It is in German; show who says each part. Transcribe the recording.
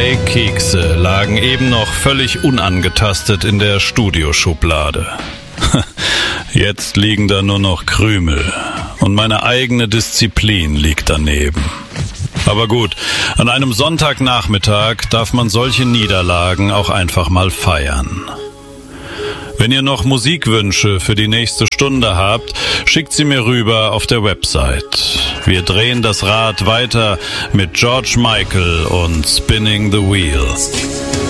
Speaker 1: 3 Kekse lagen eben noch völlig unangetastet in der Studioschublade. Jetzt liegen da nur noch Krümel und meine eigene Disziplin liegt daneben. Aber gut, an einem Sonntagnachmittag darf man solche Niederlagen auch einfach mal feiern. Wenn ihr noch Musikwünsche für die nächste Stunde habt, schickt sie mir rüber auf der Website. Wir drehen das Rad weiter mit George Michael und Spinning the Wheel.